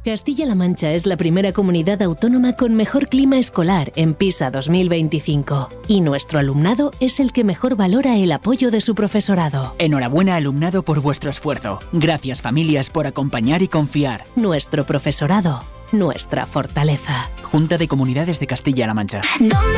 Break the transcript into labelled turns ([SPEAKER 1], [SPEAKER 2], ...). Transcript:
[SPEAKER 1] Castilla-La Mancha es la primera comunidad autónoma con mejor clima escolar en PISA 2025 y nuestro alumnado es el que mejor valora el apoyo de su profesorado.
[SPEAKER 2] Enhorabuena, alumnado, por vuestro esfuerzo. Gracias, familias, por acompañar y confiar.
[SPEAKER 1] Nuestro profesorado, nuestra fortaleza.
[SPEAKER 2] Junta de Comunidades de Castilla-La Mancha.